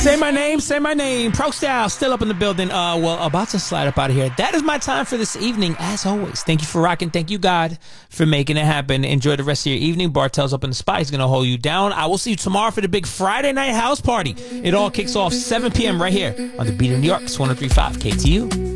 Say my name, say my name. Pro Style still up in the building. Well, about to slide up out of here. That is my time for this evening. As always, thank you for rocking. Thank you, God, for making it happen. Enjoy the rest of your evening. Bartel's up in the spot. He's going to hold you down. I will see you tomorrow for the big Friday night house party. It all kicks off 7 p.m. right here on the Beat of New York's 103.5 KTU.